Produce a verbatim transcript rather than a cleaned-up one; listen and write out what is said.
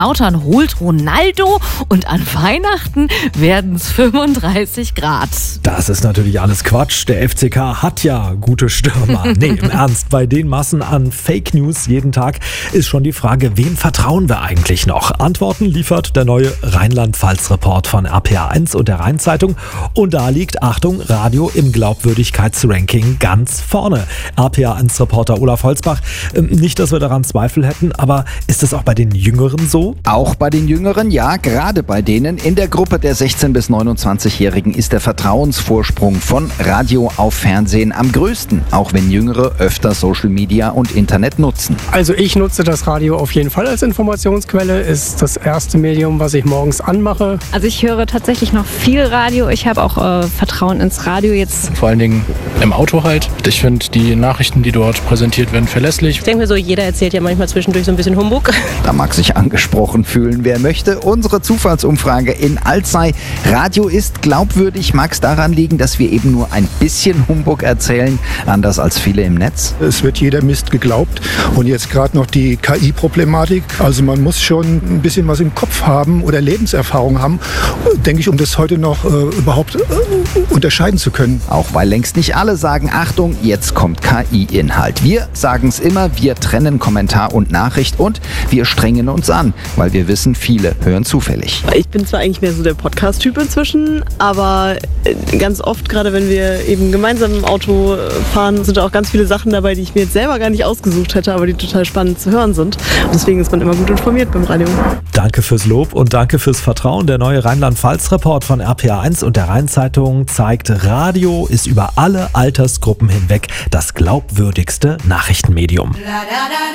Lautern holt Ronaldo und an Weihnachten werden es fünfunddreißig Grad. Das ist natürlich alles Quatsch. Der F C K hat ja gute Stürmer. Nee, im Ernst, bei den Massen an Fake News jeden Tag ist schon die Frage, wem vertrauen wir eigentlich noch? Antworten liefert der neue Rheinland-Pfalz-Report von R P R eins und der Rhein-Zeitung. Und da liegt, Achtung, Radio im Glaubwürdigkeitsranking ganz vorne. R P R eins-Reporter Olaf Holzbach, nicht, dass wir daran Zweifel hätten, aber ist es auch bei den Jüngeren so? Auch bei den Jüngeren, ja, gerade bei denen. In der Gruppe der sechzehn- bis neunundzwanzigjährigen ist der Vertrauensvorsprung von Radio auf Fernsehen am größten, auch wenn Jüngere öfter Social Media und Internet nutzen. Also ich nutze das Radio auf jeden Fall als Informationsquelle, ist das erste Medium, was ich morgens anmache. Also ich höre tatsächlich noch viel Radio, ich habe auch äh, Vertrauen ins Radio jetzt. Vor allen Dingen im Auto halt. Ich finde die Nachrichten, die dort präsentiert werden, verlässlich. Ich denke mir so, jeder erzählt ja manchmal zwischendurch so ein bisschen Humbug. Da mag sich angesprochen fühlen, wer möchte. Unsere Zufallsumfrage in Alzey. Radio ist glaubwürdig. Mag es daran liegen, dass wir eben nur ein bisschen Humbug erzählen, anders als viele im Netz? Es wird jeder Mist geglaubt. Und jetzt gerade noch die K I-Problematik. Also man muss schon ein bisschen was im Kopf haben oder Lebenserfahrung haben, denke ich, um das heute noch äh, überhaupt äh, unterscheiden zu können. Auch weil längst nicht alle sagen, Achtung, jetzt kommt K I-Inhalt. Wir sagen es immer, wir trennen Kommentar und Nachricht und wir strengen uns an, weil wir wissen, viele hören zufällig. Ich bin zwar eigentlich mehr so der Podcast-Typ inzwischen, aber ganz oft, gerade wenn wir eben gemeinsam im Auto fahren, sind da auch ganz viele Sachen dabei, die ich mir jetzt selber gar nicht ausgesucht hätte, aber die total spannend zu hören sind. Und deswegen ist man immer gut informiert beim Radio. Danke fürs Lob und danke fürs Vertrauen. Der neue Rheinland-Pfalz-Report von R P R eins und der Rhein-Zeitung zeigt, Radio ist über alle Altersgruppen hinweg das glaubwürdigste Nachrichtenmedium.